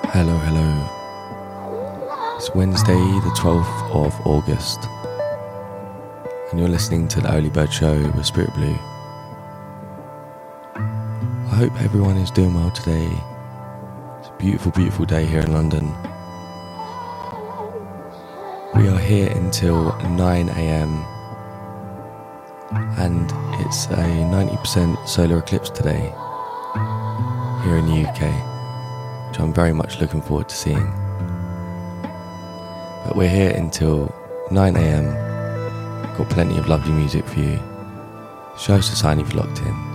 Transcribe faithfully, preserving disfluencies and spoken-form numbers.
Hello, hello. It's Wednesday, the twelfth of August, and you're listening to the Early Bird Show with Spirit Blue. I hope everyone is doing well today. It's a beautiful, beautiful day here in London. We are here until nine a.m. and it's a ninety percent solar eclipse today here in the U K, which I'm very much looking forward to seeing. But we're here until nine a.m. Got plenty of lovely music for you. Show us a sign if you're locked in.